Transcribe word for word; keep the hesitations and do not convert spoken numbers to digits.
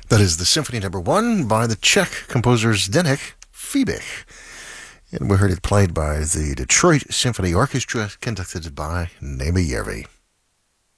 That is the Symphony Number One by the Czech composers Zdeněk Fibich. And we heard it played by the Detroit Symphony Orchestra, conducted by Németh Järvi.